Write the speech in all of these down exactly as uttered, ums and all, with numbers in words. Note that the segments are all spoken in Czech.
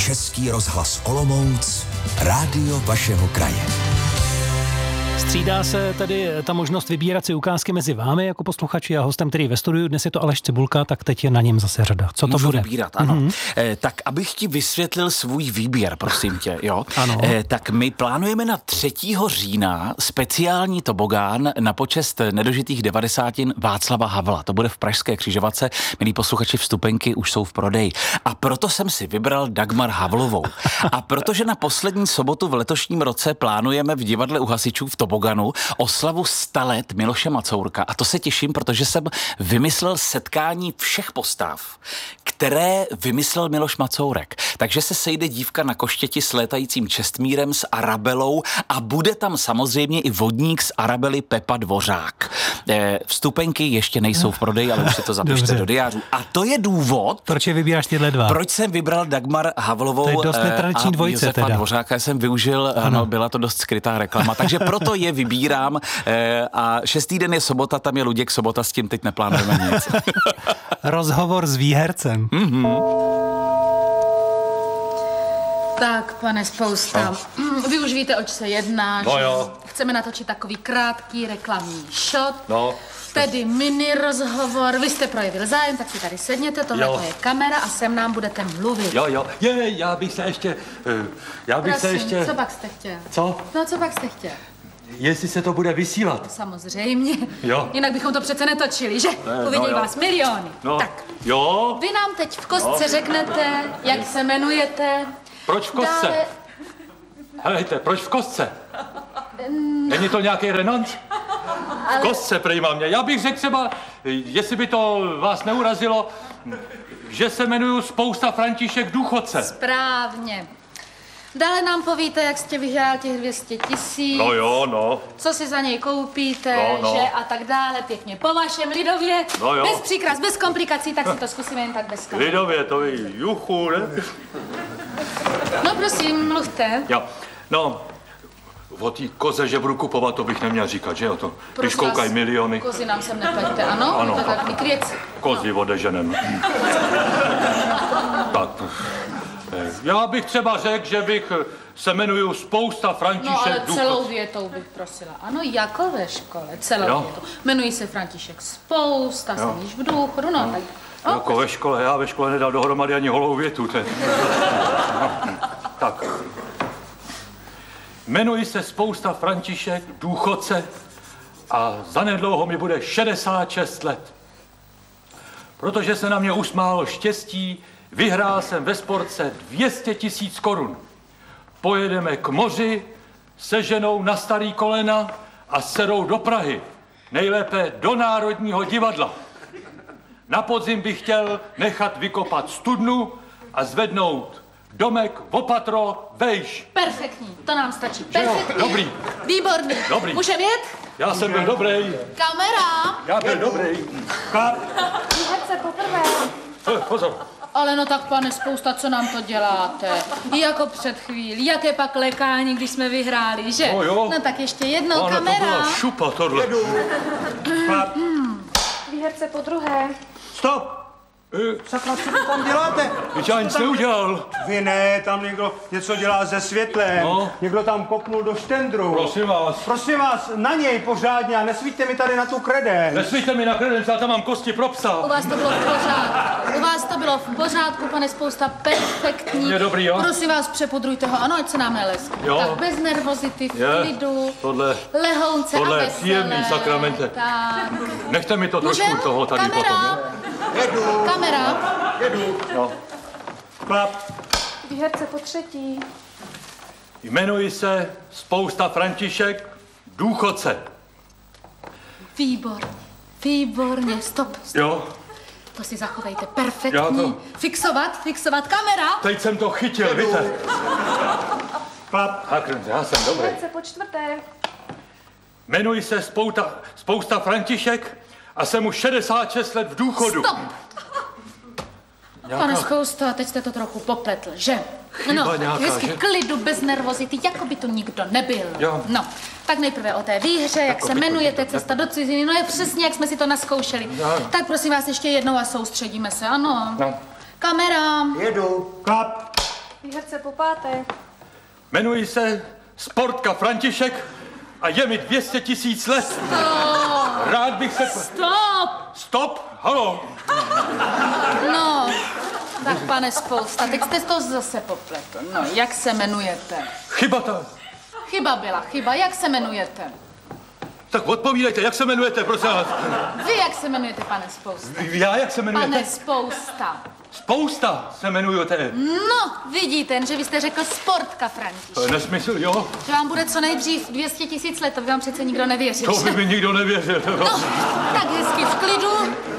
Český rozhlas Olomouc, rádio vašeho kraje. Střídá se tedy ta možnost vybírat si ukázky mezi vámi jako posluchači a hostem, který je ve studiu. Dnes je to Aleš Cibulka, tak teď je na něm zase řada. Co to Můžu bude? vybírat, ano. Mm-hmm. Eh, tak abych ti vysvětlil svůj výběr, prosím tě, jo. Ano. Eh, tak my plánujeme na třetího října speciální tobogán na počest nedožitých devadesátin Václava Havla. To bude v pražské Křižovatce. Milí posluchači, vstupenky už jsou v prodeji. A proto jsem si vybral Dagmar Havlovou. A protože na poslední sobotu v letošním roce plánujeme v divadle u hasičů v toboganu oslavu sta let Miloše Macourka. A to se těším, protože jsem vymyslel setkání všech postav, které vymyslel Miloš Macourek. Takže se sejde dívka na koštěti s létajícím Čestmírem, s Arabelou a bude tam samozřejmě i vodník z Arabely Pepa Dvořák. E, vstupenky ještě nejsou v prodeji, ale už si to zapište do diářů. A to je důvod, proč je vybíráš tyhle dva? Proč jsem vybral Dagmar Havlovou to je dost netradiční a dvojice Josefa teda. Dvořáka jsem využil, ano. ano, byla to dost skrytá reklama, takže proto je vybírám e, a šestý den je sobota, tam je Luděk Sobota, s tím teď neplánujeme nic. Rozhovor s výhercem. Mm-hmm. Tak, pane Spousta, no. Vy už víte, oč se jedná, no že jo. Chceme natočit takový krátký reklamní shot, no. tedy mini rozhovor. Vy jste projevil zájem, tak si tady sedněte, tohle je kamera a sem nám budete mluvit. Jo, jo, je, já bych se ještě, já bych Prosím, se ještě... co pak jste chtěl? Co? No, co pak jste chtěl? Jestli se to bude vysílat. Samozřejmě. Jo. Jinak bychom to přece netočili, že? Ne, Uvidí no vás miliony. No. Tak. Jo. Vy nám teď v kostce no. řeknete, jak se jmenujete. Proč v kostce? Dále... Helejte, proč v kostce? Není to nějaký renant? Ale... V kostce, prej mám mě. Já bych řekl třeba, jestli by to vás neurazilo, že se jmenuju Spousta František Důchodce. Správně. Dále nám povíte, jak jste vyhrál těch dvě stě tisíc. No jo, no. Co si za něj koupíte, no, no. že a tak dále, pěkně po vašem lidově. No jo. Bez příkras, bez komplikací, tak si to zkusíme jen tak bez kamery. Lidově, to je juchu, ne? No prosím, mluvte. Jo, no, o té koze, že budu kupovat, to bych neměl říkat, že jo to? Když Prosím koukají vás, miliony. Kozy nám sem nepleťte, ano? Ano. Tak jak vykrěci. Kozy odeženem. Tak, já bych třeba řekl, že bych se jmenuju Spousta František No ale Důchodce. celou větou bych prosila. Ano, jako ve škole, celou jo. větou. Jmenuji se František Spousta, jo. jsem již v důchodu, no, no. tak... Oh. Jako ve škole, já ve škole nedal dohromady ani holou větu. Te. No. Tak. Jmenuji se Spousta František Důchodce a zanedlouho mi bude šedesát šest let. Protože se na mě usmálo štěstí, vyhrál jsem ve sportce dvě stě tisíc korun. Pojedeme k moři se ženou na starý kolena a s dcerou do Prahy. Nejlépe do Národního divadla. Na podzim bych chtěl nechat vykopat studnu a zvednout domek opatro vejš. Perfektní, to nám stačí. Že jo? Perfektní. Dobrý. Výborný. Dobrý. Můžeme jet? Já jsem byl dobrý. Kamera. Já byl dobrý. Kar. Výherce poprvé. Eh, pozor. Ale no tak, pane Spousta, co nám to děláte? Jako před chvílí, jaké pak lekání, když jsme vyhráli, že? No jo. No tak ještě jednou, Pane, kamera. to byla šupa tohle. Výherce po druhé. Stop. Sakra, co to tam děláte? Teď já nic neudělal. Vy ne, tam někdo něco dělá se světlem. No. Někdo tam kopnul do štendru. Prosím vás. Prosím vás, na něj pořádně a nesvíťte mi tady na tu kredenc. Nesvíťte mi na kredenc, já tam mám kosti pro psa. U vás to bylo v pořádku. U vás to bylo v pořádku, pane Spousta, perfektní. Je dobrý, jo? Prosím vás, přepudrujte ho, ano, ať se nám neleskne. Jo. Tak bez nervozity, v Je. klidu, Tohle, lehounce tohle a je veselé. příjemný, sakramente. Tak. Nechte mi to trošku Můžem? toho tady Kamera. potom. Jedu, Kamera. jedu. Jo. Klap. Výherce po třetí. Jmenuji se Spousta František Důchodce. Výborně, výborně, stop, stop. Jo, To si zachovejte, perfektní. Já to- Fixovat, fixovat, kamera. teď jsem to chytil, víte. Klap. Tak, já jsem dobrý. Výherce po čtvrté. Jmenuji se Spousta, Spousta František a jsem už šedesát šest let v důchodu. Stop. Nějaká- Pane Spousta, teď jste to trochu popletl, že? Chyba no, nějaká, hezky, že? klidu, bez nervozity, jako by to nikdo nebyl. Jo. No, tak nejprve o té výhře, jak Jako se by to jmenujete, nikdo cesta do ciziny, no je přesně, jak jsme si to naskoušeli. Jo. Tak prosím vás ještě jednou a soustředíme se, ano. No. Kamera. Jedu. Klap. herce po páté. Jmenuji se Sportka František a je mi dvě stě tisíc let. Stop! Rád bych se... Stop! Stop! Halo! No, tak pane Spousta, teď jste to zase popletl. No, jak se jmenujete? Chyba ta. Chyba byla, chyba. Jak se jmenujete? Tak odpovídejte, jak se jmenujete, prosím vás? Vy jak se jmenujete, pane Spousta? Já jak se jmenujete? Pane Spousta. Spousta se jmenujete. No, vidíte, že vy jste řekl Sportka František. To je nesmysl, jo? Že vám bude co nejdřív dvě stě tisíc let, to by vám přece nikdo nevěřil. To by mi nikdo nevěřil. No, tak hezky v klidu.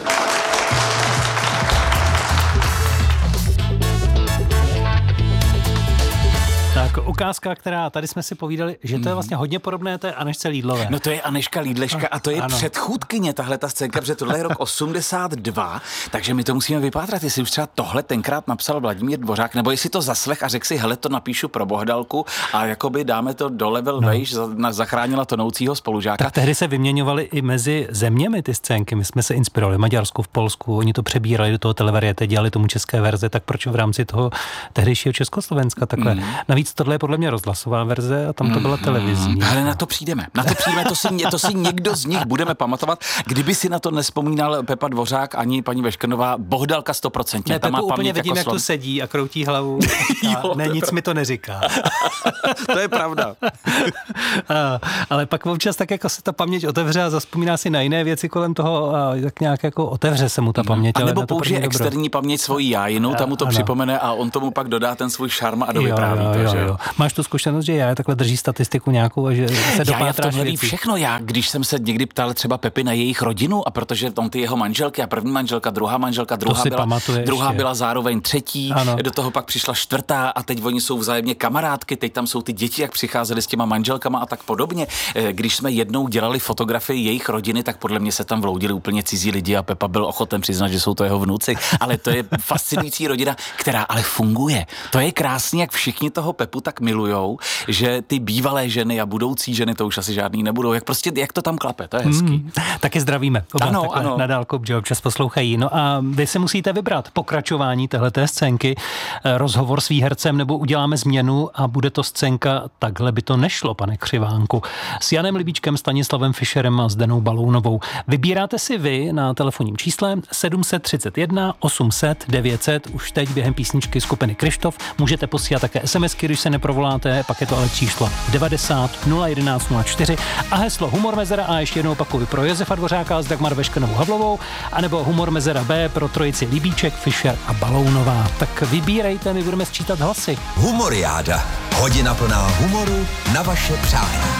Tak ukázka, která tady jsme si povídali, že to je vlastně hodně podobné té Anežce Lídlové. No to je Anežka Lídleška a to je ano. předchůdkyně tahle ta scénka, protože tohle je rok osmdesát dva, takže my to musíme vypátrat, jestli už třeba tohle tenkrát napsal Vladimír Dvořák, nebo jestli to zaslech a řekl si, hele, to napíšu pro Bohdalku a jakoby dáme to do level no. vejš, zachránila tonoucího spolužáka. Tak tehdy se vyměňovaly i mezi zeměmi ty scénky, my jsme se inspirovali v Maďarsku, v Polsku, oni to přebírali do toho televariety, dělali tomu české verze, tak proč v rámci toho tehdejšího Československa takhle. Mm. Navíc tohle je podle mě rozhlasová verze a tam to byla televizní. Ale na to přijdeme. Na to přijdeme, to si, to si někdo z nich budeme pamatovat. Kdyby si na to nespomínal Pepa Dvořák ani paní Veškrnová, Bohdalka sto procent. Ne, Pepu úplně vidím, jako jak tu sedí a kroutí hlavu. A ne, nic mi to neříká. To je pravda. a, ale pak občas tak jako se ta paměť otevře a zaspomíná si na jiné věci kolem toho a tak nějak jako otevře se mu ta paměť. A nebo ale použije externí dobro. Paměť svojí jájinu, tam mu to ano. připomene a on tomu pak dodá ten svůj šarm a dovypráví jo, to, jo, že jo. Máš tu zkušenost, že já takhle drží statistiku nějakou a že se dopátráš já, já v všechno. Já, když jsem se někdy ptal třeba Pepy na jejich rodinu a protože tam ty jeho manželky a první manželka, druhá manželka, druhá, byla, druhá byla zároveň třetí, ano. do toho pak přišla čtvrtá a teď oni jsou vzájemně kamarádky, teď tam jsou ty děti, jak přicházeli s těma manželkama a tak podobně. Když jsme jednou dělali fotografii jejich rodiny, tak podle mě se tam vloudili úplně cizí lidi a Pepa byl ochoten přiznat, že jsou to jeho vnuci, ale to je fascinující rodina, která ale funguje. To je krásný, jak všichni toho Pepu tak milujou, že ty bývalé ženy a budoucí ženy to už asi žádný nebudou. Jak prostě, jak to tam klape, to je hezký. Hmm, taky zdravíme. Oba ano, ano. Na dálku, že občas poslouchají. No a vy se musíte vybrat pokračování téhleté scénky, rozhovor s výhercem, nebo uděláme změnu a bude to scénka Takhle by to nešlo, pane Křivánku. S Janem Libíčkem, Stanislavem Fischerem a Zdenou Balounovou. Vybíráte si vy na telefonním čísle sedm set třicet jedna osm set devět set, už teď během písničky skupiny Kryštof. Můžete posílat také SMSky, když se neprovoláte, pak je to ale číslo devadesát nula jedenáct nula čtyři a heslo Humor Mezera A ještě jednou opakuju pro Josefa Dvořáka s Dagmar Veškrnovou Havlovou, anebo Humor Mezera B pro trojici Libíček, Fischer a Balounová. Tak vybírejte, my budeme sčítat hlasy. Humoriáda. Hodina plná humoru na vaše přání.